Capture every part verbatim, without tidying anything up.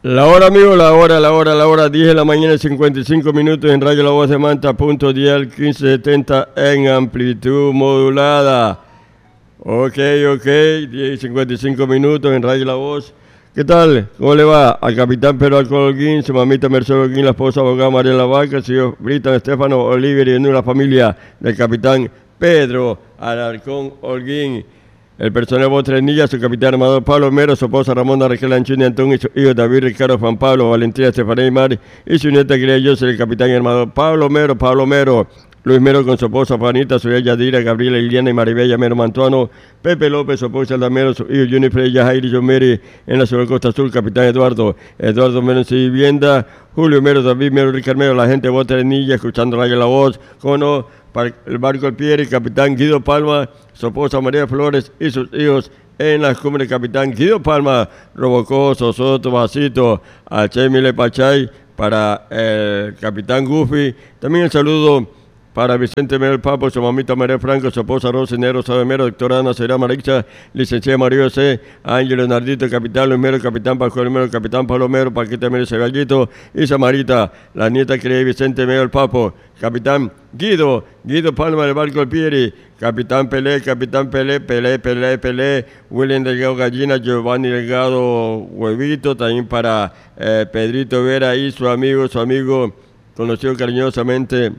La hora, amigo, la hora, la hora, la hora, diez de la mañana, cincuenta y cinco minutos en Radio La Voz de Manta, punto dial quince setenta en amplitud modulada. Ok, ok, diez y cincuenta y cinco minutos en Radio La Voz. ¿Qué tal? ¿Cómo le va? Al capitán Pedro Alcón Holguín, su mamita Mercedes Holguín, la esposa abogada María La Vaca, señor Britan Estefano Oliver y en una familia del capitán Pedro Alarcón Holguín. El personal Voz Trenilla, su capitán Armador Pablo Mero, su esposa Ramona Raquel Anchuni Antón y su hijo David Ricardo Juan Pablo, Valentina Estefanía y Mari y su nieta querida yo soy el capitán Armador Pablo Mero, Pablo Mero, Luis Mero con su esposa Juanita, su hija Yadira, Gabriela, Iliana y Maribella Mero Mantuano, Pepe López, su esposa Alda Mero, su hijo Juni Freya, Jairi John Mary en la ciudad Costa Sur, capitán Eduardo, Eduardo Mero en su vivienda, Julio Mero, David Mero, Ricardo Mero, la gente de Voz Trenilla, escuchando Radio La Voz, cono, para el barco El Pieri, capitán Guido Palma, su esposa María Flores y sus hijos en las cumbres, capitán Guido Palma, Robocoso, Soto, Basito, a Chemile Pachay, para el capitán Goofy, también el saludo para Vicente Mero el Papo, su mamita María Franco, su esposa Rosa Nero, Sabe Mero, doctora Ana Será Marixa, licenciada María José, Ángel Leonardito, capitán Luis Mero, capitán Pascual Mero, capitán Pablo Mero, Paquita Mero Ceballito y Samarita, la nieta querida Vicente Mero el Papo, capitán Guido, Guido Palma del barco El Pieri, capitán Pelé, capitán Pelé, Pelé, Pelé, Pelé, William Delgado Gallina, Giovanni Delgado Huevito, también para eh, Pedrito Vera y su amigo, su amigo conocido cariñosamente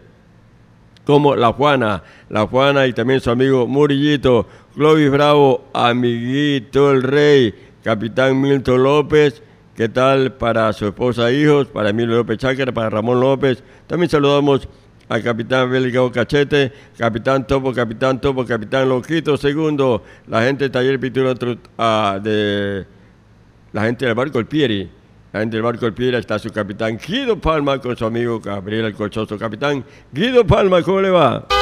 como La Juana, La Juana y también su amigo Murillito, Clovis Bravo, amiguito el Rey, capitán Milton López, ¿qué tal? Para su esposa e hijos, para Emilio López Chácara, para Ramón López, también saludamos al capitán Belgao Cachete, capitán Topo, capitán Topo, capitán Loquito Segundo, la gente del taller pintura uh, de la gente del barco El Pieri. La gente del barco El Piedra está su capitán Guido Palma con su amigo Gabriel el Colchoso. Capitán Guido Palma, ¿cómo le va?